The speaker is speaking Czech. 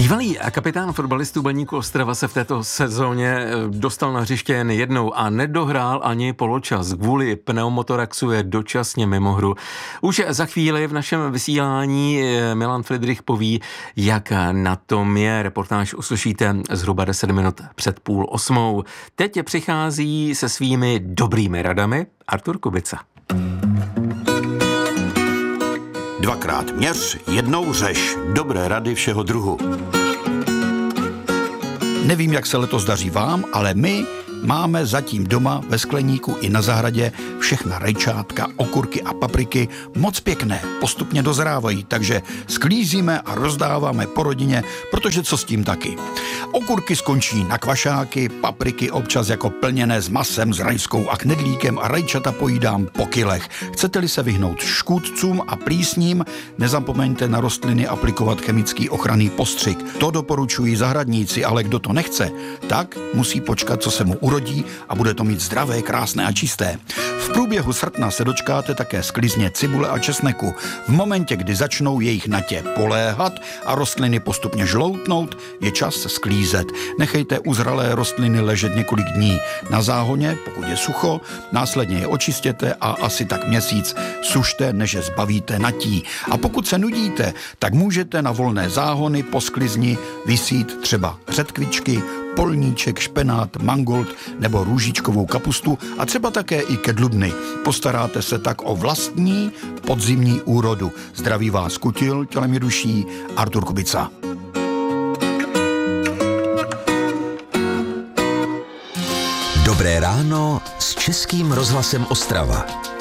Bývalý kapitán fotbalistů Baníku Ostrava se v této sezóně dostal na hřiště jen jednou a nedohrál ani poločas. Kvůli pneumotoraxu je dočasně mimo hru. Už za chvíli v našem vysílání Milan Fridrich poví, jak na tom je. Reportáž uslyšíte zhruba 10 minut před 7:30. Teď přichází se svými dobrými radami Artur Kubica. Dvakrát měř, jednou řeš. Dobré rady všeho druhu. Nevím, jak se letos daří vám, ale my máme zatím doma ve skleníku i na zahradě všechna rajčátka, okurky a papriky moc pěkné, postupně dozrávají, takže sklízíme a rozdáváme po rodině, protože co s tím taky. Okurky skončí na kvašáky, papriky občas jako plněné s masem, s rajskou a knedlíkem a rajčata pojídám po kilech. Chcete-li se vyhnout škůdcům a plísním, nezapomeňte na rostliny aplikovat chemický ochranný postřik. To doporučují zahradníci, ale kdo to nechce, tak musí počkat, co se mu urodí a bude to mít zdravé, krásné a čisté. V průběhu srpna se dočkáte také sklizně cibule a česneku. V momentě, kdy začnou jejich natě poléhat a rostliny postupně žloutnout, je čas sklízet. Nechejte uzralé rostliny ležet několik dní na záhoně, pokud je sucho, následně je očistěte a asi tak měsíc sušte, než je zbavíte natí. A pokud se nudíte, tak můžete na volné záhony po sklizni vysít třeba řetkvičky, polníček, špenát, mangold nebo růžičkovou kapustu a třeba také i kedlubny. Postaráte se tak o vlastní podzimní úrodu. Zdraví vás kutil, tělem je duší, Artur Kubica. Dobré ráno s Českým rozhlasem Ostrava.